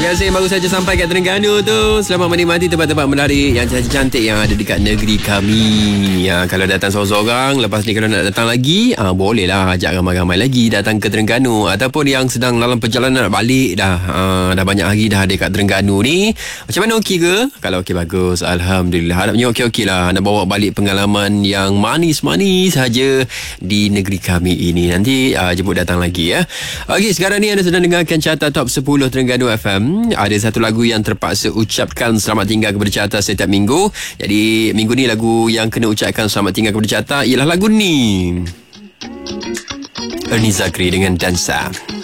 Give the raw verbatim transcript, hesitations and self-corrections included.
biasa yang baru saja sampai kat Terengganu tu, selamat menikmati tempat-tempat menarik yang cantik-cantik yang ada dekat negeri kami. Ya, kalau datang seorang-seorang, lepas ni kalau nak datang lagi, ah, bolehlah ajak ramai-ramai lagi datang ke Terengganu. Ataupun yang sedang dalam perjalanan nak balik dah, ah, dah banyak hari dah ada kat Terengganu ni. Macam mana, okey ke? Kalau okey, bagus, Alhamdulillah. Harapnya okey-okey lah, nak bawa balik pengalaman yang manis-manis saja di negeri kami ini. Nanti ah, jemput datang lagi ya. Okey, sekarang ni anda sedang dengarkan Carta Top sepuluh Terengganu F M. Ada satu lagu yang terpaksa ucapkan selamat tinggal kepada carta setiap minggu. Jadi minggu ni lagu yang kena ucapkan selamat tinggal kepada carta ialah lagu ni, Ernie Zakri dengan Dansa.